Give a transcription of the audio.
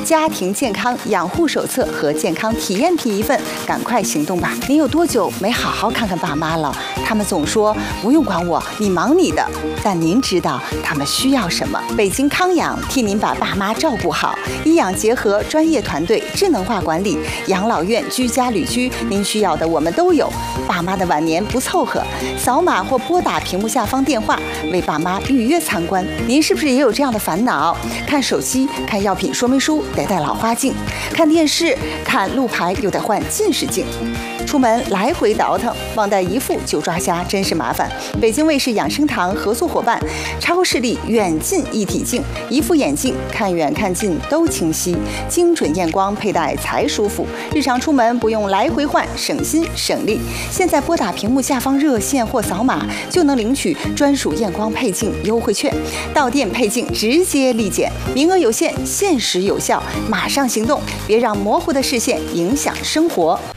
家庭健康养护手册和健康体验品一份，赶快行动吧！您有多久没好好看看爸妈了？他们总说不用管我，你忙你的。但您知道他们需要什么？北京康养替您把爸妈照顾好，医养结合，专业团队，智能化管理，养老院、居家旅居，您需要的我们都有。爸妈的晚年不凑合，扫码或拨打屏幕下方电话为爸妈预约参观。您是不是也有这样的烦恼？看手机、看药品说明书得戴老花镜，看电视、看路牌又得换近视镜。出门来回倒腾，忘带一副就抓瞎，真是麻烦。北京卫视养生堂合作伙伴超视力远近一体镜，一副眼镜看远看近都清晰，精准验光佩戴才舒服。日常出门不用来回换，省心省力。现在拨打屏幕下方热线或扫码就能领取专属验光配镜优惠券，到店配镜直接立减，名额有限，限时有效，马上行动，别让模糊的视线影响生活。